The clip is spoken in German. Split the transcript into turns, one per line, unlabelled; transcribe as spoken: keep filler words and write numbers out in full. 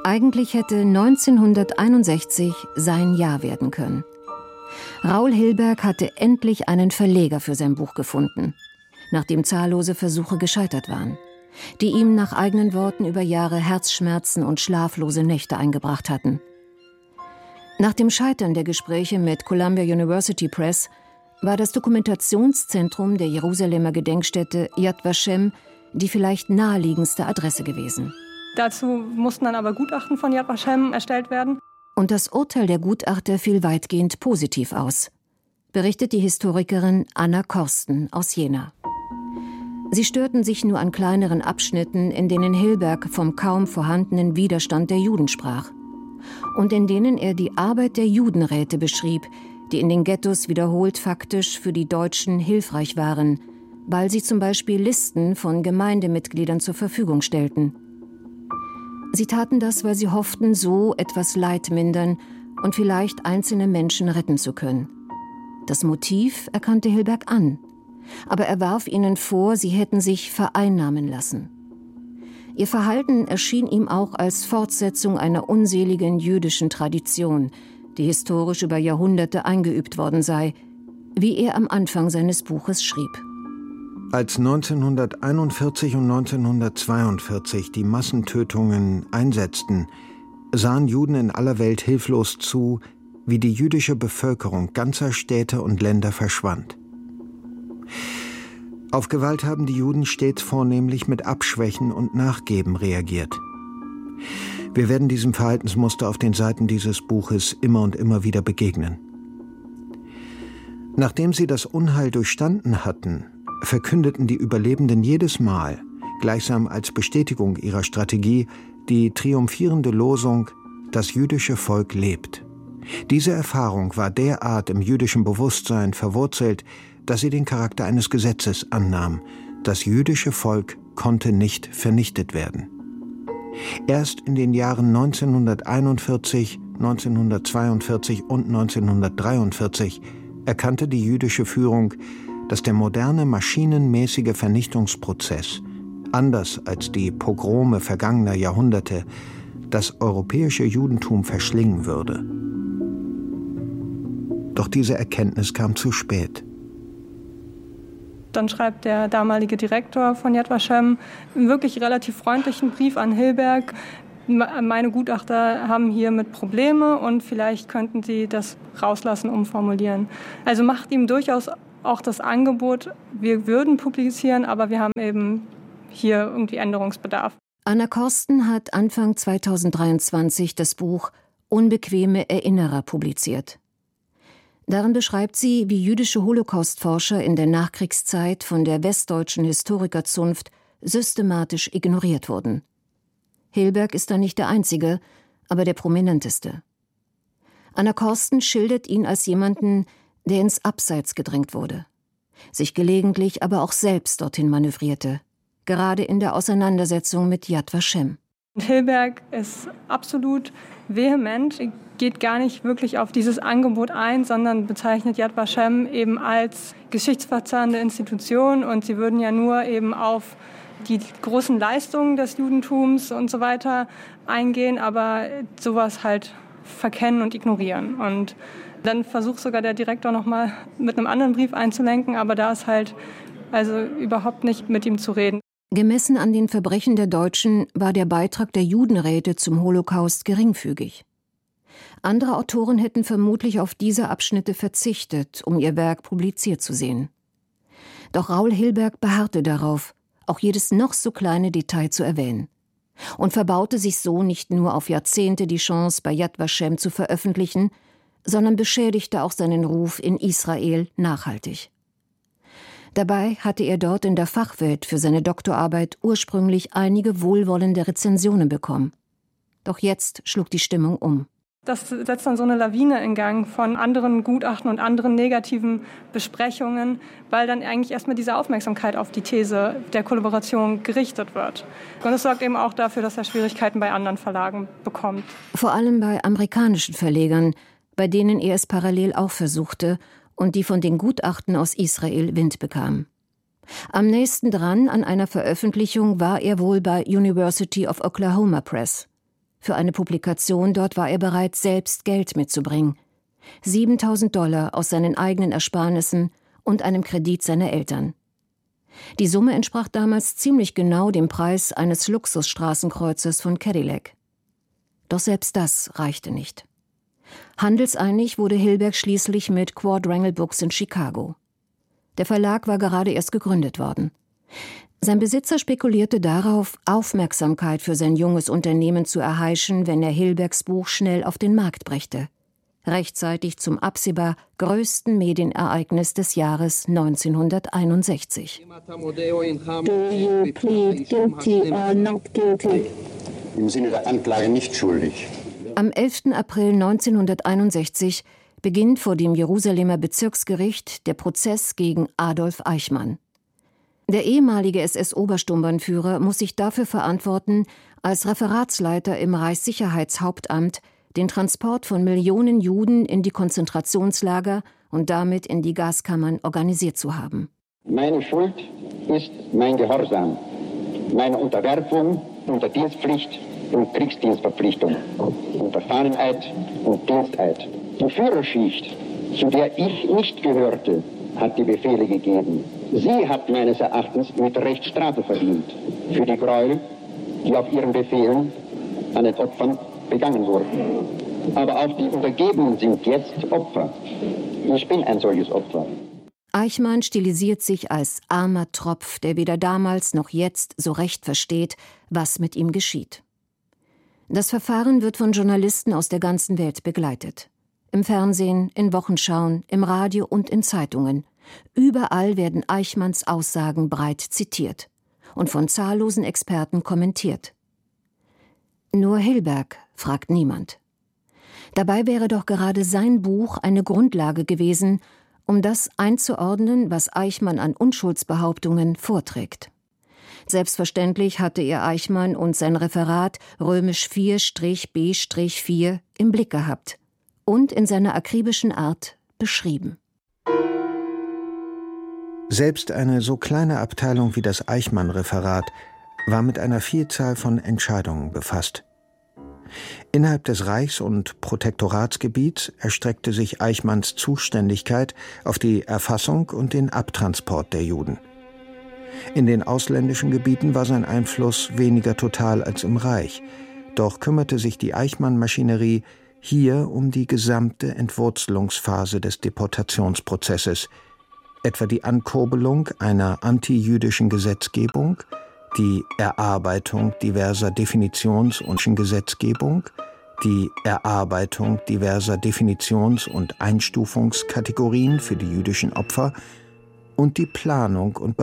Eigentlich hätte neunzehnhunderteinundsechzig sein Jahr werden können. Raoul Hilberg hatte endlich einen Verleger für sein Buch gefunden, nachdem zahllose Versuche gescheitert waren, die ihm nach eigenen Worten über Jahre Herzschmerzen und schlaflose Nächte eingebracht hatten. Nach dem Scheitern der Gespräche mit Columbia University Press war das Dokumentationszentrum der Jerusalemer Gedenkstätte Yad Vashem die vielleicht naheliegendste Adresse gewesen.
Dazu mussten dann aber Gutachten von Yad Vashem erstellt werden.
Und das Urteil der Gutachter fiel weitgehend positiv aus, berichtet die Historikerin Anna Korsten aus Jena. Sie störten sich nur an kleineren Abschnitten, in denen Hilberg vom kaum vorhandenen Widerstand der Juden sprach und in denen er die Arbeit der Judenräte beschrieb, die in den Ghettos wiederholt faktisch für die Deutschen hilfreich waren, weil sie zum Beispiel Listen von Gemeindemitgliedern zur Verfügung stellten. Sie taten das, weil sie hofften, so etwas Leid mindern und vielleicht einzelne Menschen retten zu können. Das Motiv erkannte Hilberg an, aber er warf ihnen vor, sie hätten sich vereinnahmen lassen. Ihr Verhalten erschien ihm auch als Fortsetzung einer unseligen jüdischen Tradition, die historisch über Jahrhunderte eingeübt worden sei, wie er am Anfang seines Buches schrieb.
Als neunzehnhunderteinundvierzig und neunzehnhundertzweiundvierzig die Massentötungen einsetzten, sahen Juden in aller Welt hilflos zu, wie die jüdische Bevölkerung ganzer Städte und Länder verschwand. Auf Gewalt haben die Juden stets vornehmlich mit Abschwächen und Nachgeben reagiert. Wir werden diesem Verhaltensmuster auf den Seiten dieses Buches immer und immer wieder begegnen. Nachdem sie das Unheil durchstanden hatten, verkündeten die Überlebenden jedes Mal, gleichsam als Bestätigung ihrer Strategie, die triumphierende Losung: Das jüdische Volk lebt. Diese Erfahrung war derart im jüdischen Bewusstsein verwurzelt, dass sie den Charakter eines Gesetzes annahm. Das jüdische Volk konnte nicht vernichtet werden. Erst in den Jahren neunzehnhunderteinundvierzig, neunzehnhundertzweiundvierzig und neunzehnhundertdreiundvierzig erkannte die jüdische Führung, dass der moderne maschinenmäßige Vernichtungsprozess, anders als die Pogrome vergangener Jahrhunderte, das europäische Judentum verschlingen würde. Doch diese Erkenntnis kam zu spät.
Dann schreibt der damalige Direktor von Yad Vashem einen wirklich relativ freundlichen Brief an Hilberg. Meine Gutachter haben hier mit Probleme und vielleicht könnten Sie das rauslassen, umformulieren. Also macht ihm durchaus auch das Angebot, wir würden publizieren, aber wir haben eben hier irgendwie Änderungsbedarf.
Anna Korsten hat Anfang zweitausenddreiundzwanzig das Buch Unbequeme Erinnerer publiziert. Darin beschreibt sie, wie jüdische Holocaustforscher in der Nachkriegszeit von der westdeutschen Historikerzunft systematisch ignoriert wurden. Hilberg ist da nicht der einzige, aber der prominenteste. Anna Korsten schildert ihn als jemanden, der ins Abseits gedrängt wurde, sich gelegentlich aber auch selbst dorthin manövrierte, gerade in der Auseinandersetzung mit Yad Vashem.
Hilberg ist absolut vehement, geht gar nicht wirklich auf dieses Angebot ein, sondern bezeichnet Yad Vashem eben als geschichtsverzerrende Institution und sie würden ja nur eben auf die großen Leistungen des Judentums und so weiter eingehen, aber sowas halt verkennen und ignorieren. Und dann versucht sogar der Direktor nochmal mit einem anderen Brief einzulenken, aber da ist halt also überhaupt nicht mit ihm zu reden.
Gemessen an den Verbrechen der Deutschen war der Beitrag der Judenräte zum Holocaust geringfügig. Andere Autoren hätten vermutlich auf diese Abschnitte verzichtet, um ihr Werk publiziert zu sehen. Doch Raoul Hilberg beharrte darauf, auch jedes noch so kleine Detail zu erwähnen, und verbaute sich so nicht nur auf Jahrzehnte die Chance, bei Yad Vashem zu veröffentlichen, sondern beschädigte auch seinen Ruf in Israel nachhaltig. Dabei hatte er dort in der Fachwelt für seine Doktorarbeit ursprünglich einige wohlwollende Rezensionen bekommen. Doch jetzt schlug die Stimmung um.
Das setzt dann so eine Lawine in Gang von anderen Gutachten und anderen negativen Besprechungen, weil dann eigentlich erstmal diese Aufmerksamkeit auf die These der Kollaboration gerichtet wird. Und es sorgt eben auch dafür, dass er Schwierigkeiten bei anderen Verlagen bekommt.
Vor allem bei amerikanischen Verlegern, bei denen er es parallel auch versuchte und die von den Gutachten aus Israel Wind bekamen. Am nächsten dran an einer Veröffentlichung war er wohl bei University of Oklahoma Press. Für eine Publikation dort war er bereit, selbst Geld mitzubringen. siebentausend Dollar aus seinen eigenen Ersparnissen und einem Kredit seiner Eltern. Die Summe entsprach damals ziemlich genau dem Preis eines Luxusstraßenkreuzes von Cadillac. Doch selbst das reichte nicht. Handelseinig wurde Hilberg schließlich mit Quadrangle Books in Chicago. Der Verlag war gerade erst gegründet worden. Sein Besitzer spekulierte darauf, Aufmerksamkeit für sein junges Unternehmen zu erheischen, wenn er Hilbergs Buch schnell auf den Markt brächte. Rechtzeitig zum absehbar größten Medienereignis des Jahres neunzehnhunderteinundsechzig.
Do you plead guilty or not guilty?
Im Sinne der Anklage nicht schuldig.
Am elften April neunzehnhunderteinundsechzig beginnt vor dem Jerusalemer Bezirksgericht der Prozess gegen Adolf Eichmann. Der ehemalige S S-Obersturmbannführer muss sich dafür verantworten, als Referatsleiter im Reichssicherheitshauptamt den Transport von Millionen Juden in die Konzentrationslager und damit in die Gaskammern organisiert zu haben.
Meine Schuld ist mein Gehorsam, meine Unterwerfung unter Dienstpflicht und Kriegsdienstverpflichtung, unter Fahneneid und Diensteid. Die Führerschicht, zu der ich nicht gehörte, hat die Befehle gegeben. Sie hat meines Erachtens mit Recht Strafe verdient für die Gräuel, die auf ihren Befehlen an den Opfern begangen wurden. Aber auch die Untergebenen sind jetzt Opfer. Ich bin ein solches Opfer.
Eichmann stilisiert sich als armer Tropf, der weder damals noch jetzt so recht versteht, was mit ihm geschieht. Das Verfahren wird von Journalisten aus der ganzen Welt begleitet. Im Fernsehen, in Wochenschauen, im Radio und in Zeitungen. Überall werden Eichmanns Aussagen breit zitiert und von zahllosen Experten kommentiert. Nur Hilberg fragt niemand. Dabei wäre doch gerade sein Buch eine Grundlage gewesen, um das einzuordnen, was Eichmann an Unschuldsbehauptungen vorträgt. Selbstverständlich hatte er Eichmann und sein Referat römisch vier B vier im Blick gehabt und in seiner akribischen Art beschrieben.
Selbst eine so kleine Abteilung wie das Eichmann-Referat war mit einer Vielzahl von Entscheidungen befasst. Innerhalb des Reichs- und Protektoratsgebiets erstreckte sich Eichmanns Zuständigkeit auf die Erfassung und den Abtransport der Juden. In den ausländischen Gebieten war sein Einfluss weniger total als im Reich, doch kümmerte sich die Eichmann-Maschinerie hier um die gesamte Entwurzelungsphase des Deportationsprozesses, etwa die Ankurbelung einer antijüdischen Gesetzgebung, die Erarbeitung diverser Definitions- und Gesetzgebung, die Erarbeitung diverser Definitions- und Einstufungskategorien für die jüdischen Opfer und die Planung und